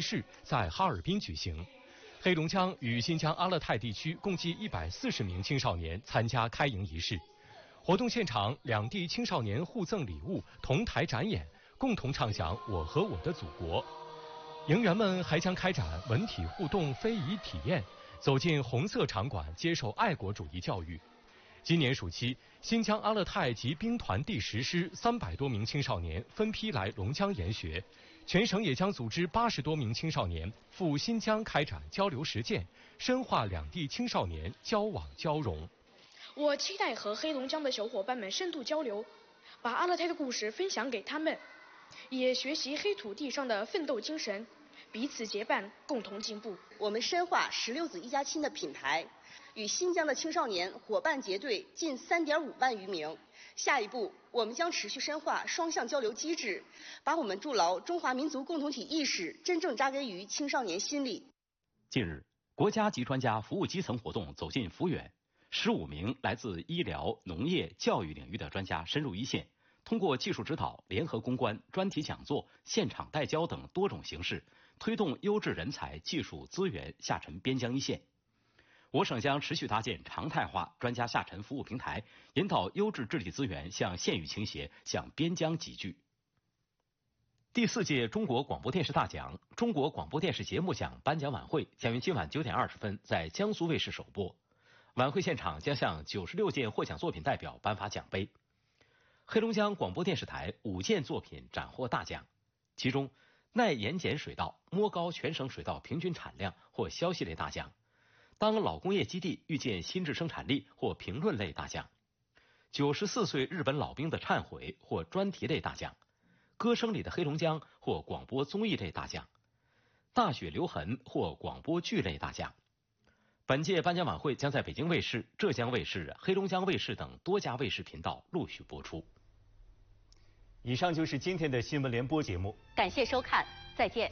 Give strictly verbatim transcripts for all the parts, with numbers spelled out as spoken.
式在哈尔滨举行。黑龙江与新疆阿勒泰地区共计一百四十名青少年参加开营仪式。活动现场，两地青少年互赠礼物，同台展演，共同唱响《我和我的祖国》。营员们还将开展文体互动非遗体验，走进红色场馆，接受爱国主义教育。今年暑期，新疆阿勒泰及兵团第十师三百多名青少年分批来龙江研学，全省也将组织八十多名青少年赴新疆开展交流实践，深化两地青少年交往交融。 我期待和黑龙江的小伙伴们深度交流，把阿勒泰的故事分享给他们，也学习黑土地上的奋斗精神，彼此结伴，共同进步。 我们深化十六子一家亲的品牌，与新疆的青少年伙伴结对近三点五万余名。下一步，我们将持续深化双向交流机制，把我们筑牢中华民族共同体意识真正扎根于青少年心里。 近日，国家级专家服务基层活动走进抚远，十五名来自医疗、农业、教育领域的专家深入一线，通过技术指导、联合攻关、专题讲座、现场带教等多种形式，推动优质人才、技术资源下沉边疆一线。我省将持续搭建常态化专家下沉服务平台，引导优质智力资源向县域倾斜，向边疆集聚。第四届中国广播电视大奖、中国广播电视节目奖颁奖晚会将于今晚九点二十分在江苏卫视首播。晚会现场将向九十六件获奖作品代表颁发奖杯。黑龙江广播电视台五件作品斩获大奖，其中耐盐碱水稻摸高全省水稻平均产量获消息类大奖，当老工业基地预见新质生产力或评论类大奖，九十四岁日本老兵的忏悔或专题类大奖，歌声里的黑龙江或广播综艺类大奖，大雪留痕或广播剧类大奖。本届颁奖晚会将在北京卫视、浙江卫视、黑龙江卫视等多家卫视频道陆续播出。 以上就是今天的新闻联播节目， 感谢收看，再见。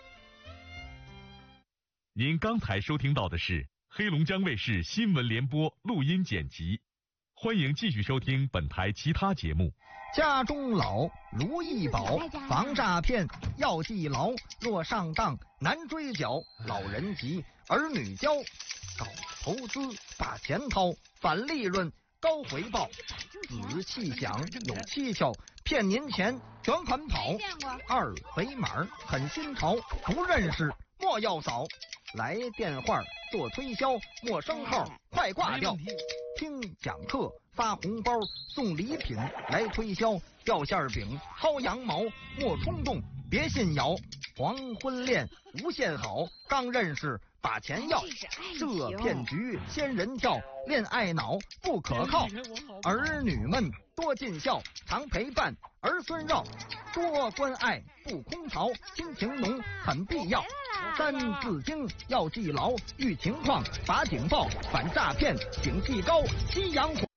您刚才收听到的是黑龙江卫视新闻联播录音剪辑，欢迎继续收听本台其他节目。 家中老，如意宝，防诈骗要记牢，若上当难追缴，老人急，儿女教，搞投资把钱掏，返利润高回报，仔细想有蹊跷，骗您钱全款跑，二维码很新潮，不认识莫要扫，来电话做推销，陌生号快挂掉，听讲课发红包送礼品来推销，掉馅饼薅羊毛莫冲动别信谣，黄昏恋无限好，刚认识把钱要，这骗局仙人跳，恋爱脑不可靠，儿女们多尽孝，常陪伴儿孙绕，多关爱不空巢，亲情浓很必要，三字经要记牢，遇情况把警报，反诈骗警惕高，夕阳红。